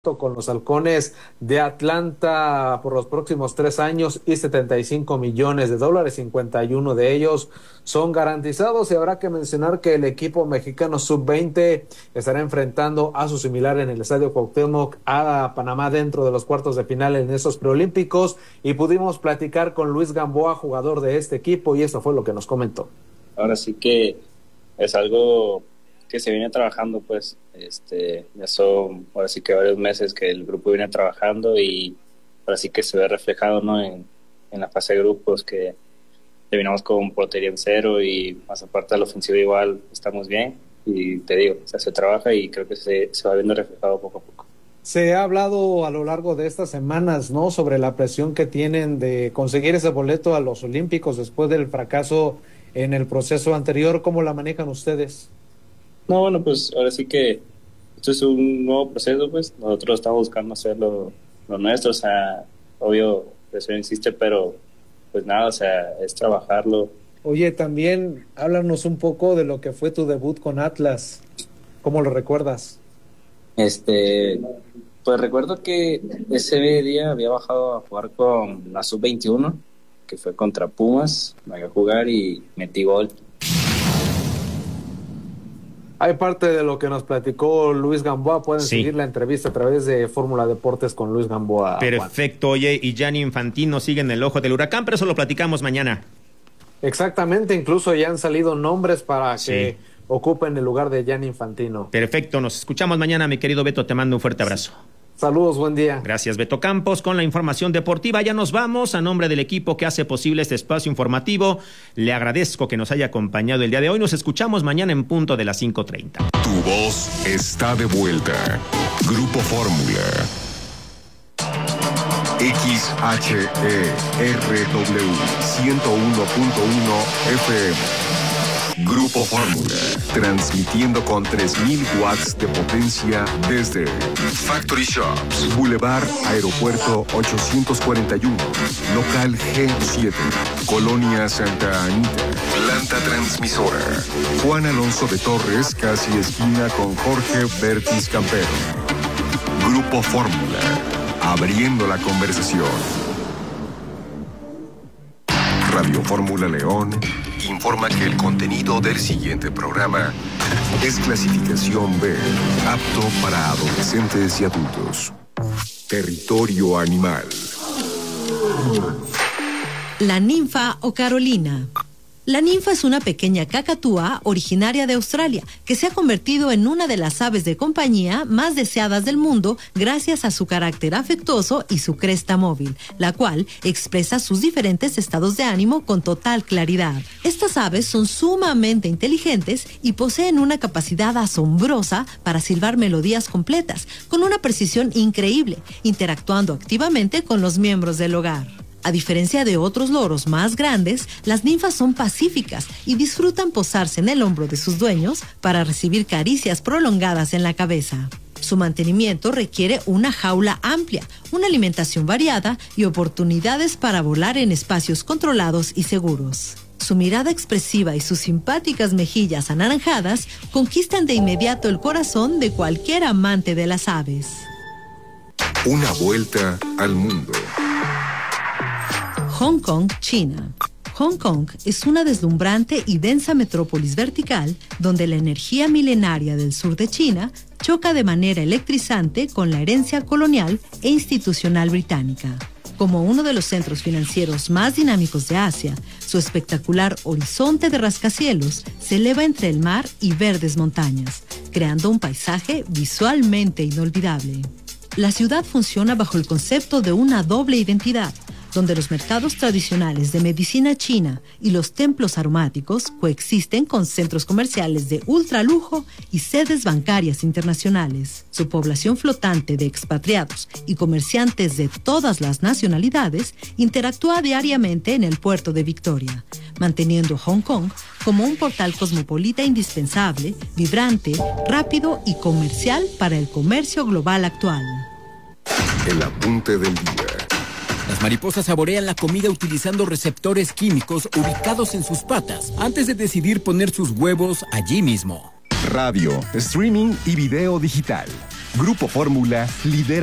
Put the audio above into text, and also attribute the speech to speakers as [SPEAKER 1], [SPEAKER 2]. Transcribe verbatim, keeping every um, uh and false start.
[SPEAKER 1] con los Halcones de Atlanta por los próximos tres años y setenta y cinco millones de dólares, cincuenta y uno de ellos son garantizados, y habrá que mencionar que el equipo mexicano sub veinte estará enfrentando a su similar en el Estadio Cuauhtémoc a Panamá dentro de los cuartos de final en esos preolímpicos, y pudimos platicar con Luis Gamboa, jugador de este equipo, y esto fue lo que nos comentó.
[SPEAKER 2] Ahora sí que es algo que se viene trabajando, pues, este, ya son ahora sí que varios meses que el grupo viene trabajando, y ahora sí que se ve reflejado, ¿no? En, en la fase de grupos, que terminamos con portería en cero, y más aparte de la ofensiva igual estamos bien, y te digo, o sea, se trabaja y creo que se, se va viendo reflejado poco a poco.
[SPEAKER 1] Se ha hablado a lo largo de estas semanas, ¿no?, sobre la presión que tienen de conseguir ese boleto a los Olímpicos después del fracaso en el proceso anterior. ¿Cómo la manejan ustedes?
[SPEAKER 2] No, bueno, pues ahora sí que esto es un nuevo proceso, pues nosotros estamos buscando hacer lo, lo nuestro, o sea, obvio, eso insiste, pero pues nada, o sea, es trabajarlo.
[SPEAKER 1] Oye, también háblanos un poco de lo que fue tu debut con Atlas, ¿cómo lo recuerdas?
[SPEAKER 2] Este, pues recuerdo que ese día había bajado a jugar con la sub veintiuno, que fue contra Pumas, me iba a jugar y metí gol.
[SPEAKER 1] Hay parte de lo que nos platicó Luis Gamboa. Pueden
[SPEAKER 3] sí.
[SPEAKER 1] seguir la entrevista a través de Fórmula Deportes con Luis Gamboa.
[SPEAKER 3] Perfecto,
[SPEAKER 1] Juan.
[SPEAKER 3] Oye, y Gianni Infantino sigue en el ojo del huracán, pero eso lo platicamos mañana.
[SPEAKER 1] Exactamente, incluso ya han salido nombres para
[SPEAKER 3] sí.
[SPEAKER 1] que ocupen el lugar de Gianni Infantino.
[SPEAKER 3] Perfecto, nos escuchamos mañana, mi querido Beto, te mando un fuerte abrazo.
[SPEAKER 1] Saludos, buen día.
[SPEAKER 3] Gracias, Beto Campos, con la información deportiva. Ya nos vamos. A nombre del equipo que hace posible este espacio informativo, le agradezco que nos haya acompañado el día de hoy. Nos escuchamos mañana en punto de las cinco treinta.
[SPEAKER 4] Tu voz está de vuelta. Grupo Fórmula. X H E R W ciento uno punto uno F M. Grupo Fórmula, transmitiendo con tres mil watts de potencia desde Factory Shops, Boulevard Aeropuerto ochocientos cuarenta y uno, Local G siete, Colonia Santa Anita, Planta Transmisora, Juan Alonso de Torres, casi esquina con Jorge Bertis Campero. Grupo Fórmula, abriendo la conversación. Radio Fórmula León informa que el contenido del siguiente programa es clasificación B, apto para adolescentes y adultos. Territorio animal.
[SPEAKER 5] La ninfa o Carolina. La ninfa es una pequeña cacatúa originaria de Australia que se ha convertido en una de las aves de compañía más deseadas del mundo gracias a su carácter afectuoso y su cresta móvil, la cual expresa sus diferentes estados de ánimo con total claridad. Estas aves son sumamente inteligentes y poseen una capacidad asombrosa para silbar melodías completas, con una precisión increíble, interactuando activamente con los miembros del hogar. A diferencia de otros loros más grandes, las ninfas son pacíficas y disfrutan posarse en el hombro de sus dueños para recibir caricias prolongadas en la cabeza. Su mantenimiento requiere una jaula amplia, una alimentación variada y oportunidades para volar en espacios controlados y seguros. Su mirada expresiva y sus simpáticas mejillas anaranjadas conquistan de inmediato el corazón de cualquier amante de las aves.
[SPEAKER 4] Una vuelta al mundo.
[SPEAKER 5] Hong Kong, China. Hong Kong es una deslumbrante y densa metrópolis vertical donde la energía milenaria del sur de China choca de manera electrizante con la herencia colonial e institucional británica. Como uno de los centros financieros más dinámicos de Asia, su espectacular horizonte de rascacielos se eleva entre el mar y verdes montañas, creando un paisaje visualmente inolvidable. La ciudad funciona bajo el concepto de una doble identidad, donde los mercados tradicionales de medicina china y los templos aromáticos coexisten con centros comerciales de ultralujo y sedes bancarias internacionales. Su población flotante de expatriados y comerciantes de todas las nacionalidades interactúa diariamente en el puerto de Victoria, manteniendo Hong Kong como un portal cosmopolita indispensable, vibrante, rápido y comercial para el comercio global actual.
[SPEAKER 4] El apunte del día.
[SPEAKER 6] Las mariposas saborean la comida utilizando receptores químicos ubicados en sus patas antes de decidir poner sus huevos allí mismo.
[SPEAKER 7] Radio, streaming y video digital.
[SPEAKER 4] Grupo Fórmula lidera